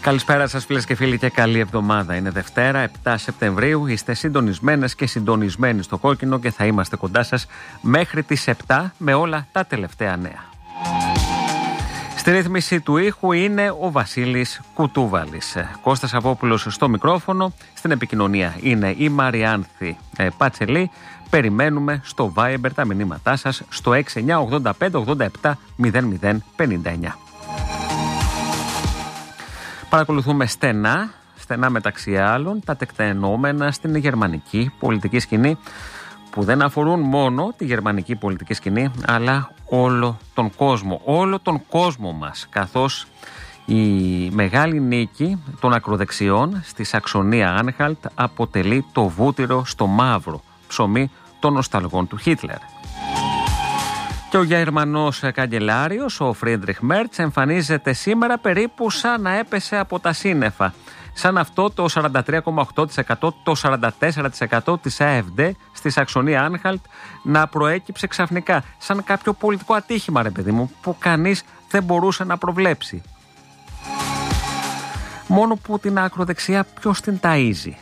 Καλησπέρα σας φίλες και φίλοι και καλή εβδομάδα. Είναι Δευτέρα, 7 Σεπτεμβρίου. Είστε συντονισμένες και συντονισμένοι στο κόκκινο και θα είμαστε κοντά σας μέχρι τις 7 με όλα τα τελευταία νέα. Στη ρύθμιση του ήχου είναι ο Βασίλης Κουτούβαλης. Κώστας Αβόπουλος στο μικρόφωνο. Στην επικοινωνία είναι η Μαριάνθη Πατσελή. Περιμένουμε στο Viber τα μηνύματά σας στο 6985870059. Παρακολουθούμε στενά μεταξύ άλλων τα τεκτενόμενα στην γερμανική πολιτική σκηνή, που δεν αφορούν μόνο τη γερμανική πολιτική σκηνή αλλά όλο τον κόσμο μας, καθώς η μεγάλη νίκη των ακροδεξιών στη Σαξονία Άνχαλτ αποτελεί το βούτυρο στο μαύρο ψωμί των νοσταλγών του Χίτλερ. Και ο Γερμανός καγκελάριος, ο Φρίντριχ Μέρτς, εμφανίζεται σήμερα περίπου σαν να έπεσε από τα σύννεφα. Σαν αυτό το 43,8%, το 44% της AfD στη Σαξονία Άνχαλτ να προέκυψε ξαφνικά. Σαν κάποιο πολιτικό ατύχημα, ρε παιδί μου, που κανείς δεν μπορούσε να προβλέψει. Μόνο που την ακροδεξιά ποιος την ταΐζει?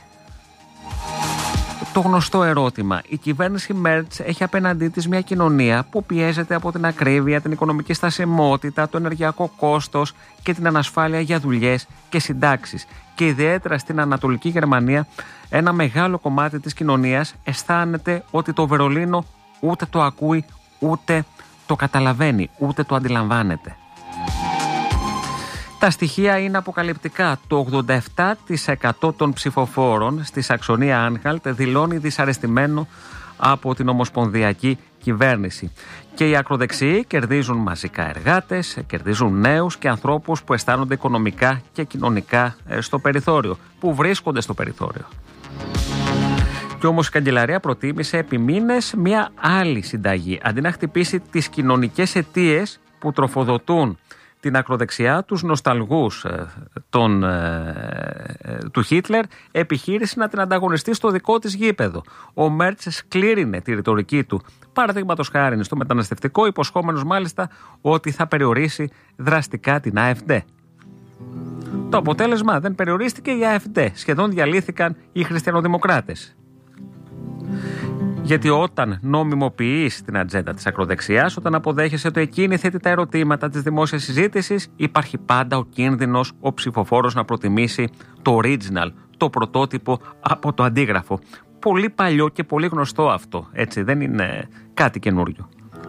Το γνωστό ερώτημα. Η κυβέρνηση Μέρτς έχει απέναντί της μια κοινωνία που πιέζεται από την ακρίβεια, την οικονομική στασιμότητα, το ενεργειακό κόστος και την ανασφάλεια για δουλειές και συντάξεις. Και ιδιαίτερα στην Ανατολική Γερμανία, ένα μεγάλο κομμάτι της κοινωνίας αισθάνεται ότι το Βερολίνο ούτε το ακούει, ούτε το καταλαβαίνει, ούτε το αντιλαμβάνεται. Τα στοιχεία είναι αποκαλυπτικά. Το 87% των ψηφοφόρων στη Σαξονία Άνχαλτ δηλώνει δυσαρεστημένο από την ομοσπονδιακή κυβέρνηση. Και οι ακροδεξιοί κερδίζουν μαζικά εργάτες, κερδίζουν νέους και ανθρώπους που αισθάνονται οικονομικά και κοινωνικά στο περιθώριο, που βρίσκονται στο περιθώριο. Και όμως η καγκελαρία προτίμησε επί μήνες μια άλλη συνταγή. Αντί να χτυπήσει τις κοινωνικές αιτίες που τροφοδοτούν την ακροδεξιά, τους νοσταλγούς του Χίτλερ, επιχείρησε να την ανταγωνιστεί στο δικό της γήπεδο. Ο Μέρτς σκλήρινε τη ρητορική του, παραδείγματος χάριν στο μεταναστευτικό, υποσχόμενος μάλιστα ότι θα περιορίσει δραστικά την AfD. Το αποτέλεσμα, δεν περιορίστηκε η AfD, σχεδόν διαλύθηκαν οι χριστιανοδημοκράτες. Γιατί όταν νομιμοποιείς την ατζέντα της ακροδεξιάς, όταν αποδέχεσαι ότι εκείνη θέτει τα ερωτήματα της δημόσιας συζήτησης, υπάρχει πάντα ο κίνδυνος ο ψηφοφόρος να προτιμήσει το original, το πρωτότυπο από το αντίγραφο. Πολύ παλιό και πολύ γνωστό αυτό, έτσι, δεν είναι κάτι καινούριο.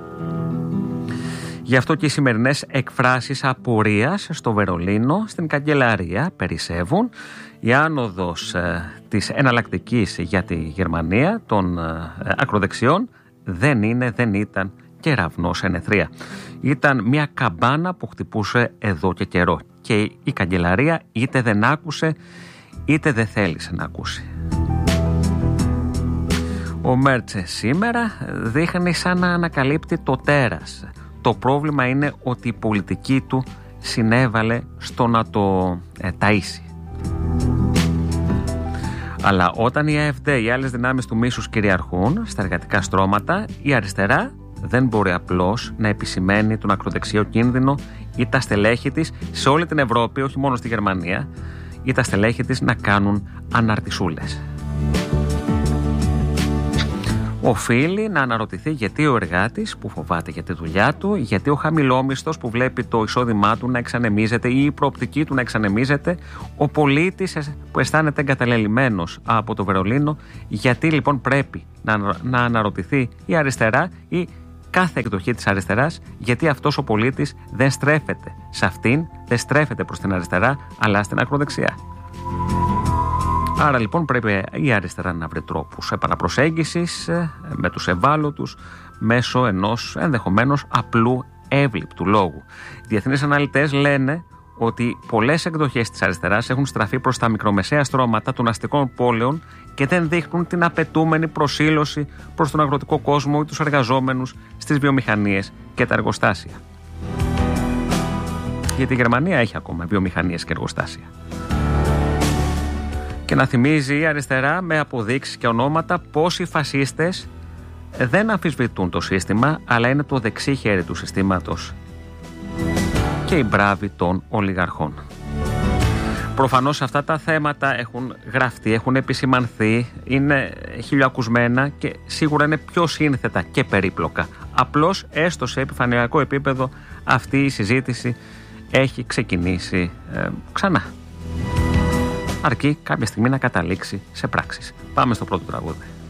Γι' αυτό και οι σημερινές εκφράσεις απορίας στο Βερολίνο, στην καγκελαρία, περισσεύουν. Η άνοδος της εναλλακτικής για τη Γερμανία των ακροδεξιών δεν ήταν κεραυνός εν αιθρία. Ήταν μια καμπάνα που χτυπούσε εδώ και καιρό. Και η καγκελαρία είτε δεν άκουσε είτε δεν θέλησε να ακούσει. Ο Μέρτσε σήμερα δείχνει σαν να ανακαλύπτει το τέρας. Το πρόβλημα είναι ότι η πολιτική του συνέβαλε στο να το ταΐσει. Αλλά όταν η AfD, οι άλλες δυνάμεις του μίσους κυριαρχούν στα εργατικά στρώματα, η αριστερά δεν μπορεί απλώς να επισημαίνει τον ακροδεξιό κίνδυνο ή τα στελέχη της σε όλη την Ευρώπη, όχι μόνο στη Γερμανία, ή τα στελέχη της να κάνουν αναρτησούλες. Οφείλει να αναρωτηθεί γιατί ο εργάτης που φοβάται για τη δουλειά του, γιατί ο χαμηλόμισθος που βλέπει το εισόδημά του να εξανεμίζεται ή η προοπτική του να εξανεμίζεται, ο πολίτης που αισθάνεται εγκαταλελειμμένος από το Βερολίνο, γιατί λοιπόν πρέπει να αναρωτηθεί η αριστερά ή κάθε εκδοχή της αριστεράς, γιατί αυτός ο πολίτης δεν στρέφεται σε αυτήν, δεν στρέφεται προς την αριστερά, αλλά στην ακροδεξιά. Άρα λοιπόν πρέπει η αριστερά να βρει τρόπους επαναπροσέγγισης με τους ευάλωτους μέσω ενός ενδεχομένως απλού εύληπτου λόγου. Οι διεθνείς αναλυτές λένε ότι πολλές εκδοχές της αριστεράς έχουν στραφεί προς τα μικρομεσαία στρώματα των αστικών πόλεων και δεν δείχνουν την απαιτούμενη προσήλωση προς τον αγροτικό κόσμο ή τους εργαζόμενους στις βιομηχανίες και τα εργοστάσια. Γιατί η Γερμανία έχει ακόμα βιομηχανίες και εργοστάσια. Και να θυμίζει η αριστερά με αποδείξεις και ονόματα πως οι φασίστες δεν αμφισβητούν το σύστημα, αλλά είναι το δεξί χέρι του συστήματος και οι μπράβοι των ολιγαρχών. Προφανώς αυτά τα θέματα έχουν γραφτεί, έχουν επισημανθεί, είναι χιλιοακουσμένα και σίγουρα είναι πιο σύνθετα και περίπλοκα. Απλώς έστω σε επιφανειακό επίπεδο αυτή η συζήτηση έχει ξεκινήσει ξανά. Αρκεί κάποια στιγμή να καταλήξει σε πράξεις. Πάμε στο πρώτο τραγούδι.